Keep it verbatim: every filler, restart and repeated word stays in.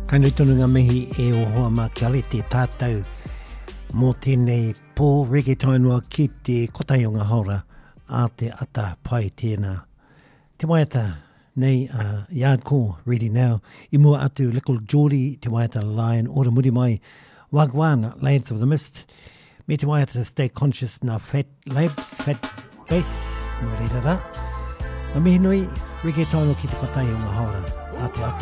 Kanei tonu ngā mihi e o hoa mā ki ale te tātou mō tēnei pō reggaeton noa ki te kotai o ngā haura a te ata pai tēnā. Te waiata nei uh, Yard Call, Ready Now, I mua atu Little Geordie, te waiata Lion, ora muri mai, Wagwan, Lanes of the Mist, me te waiata Stay Conscious na Fat Labs, Fat Bass, no reira rā. Ngā mihi nui, reggaeton o ki te kotai o ngā haura a te ata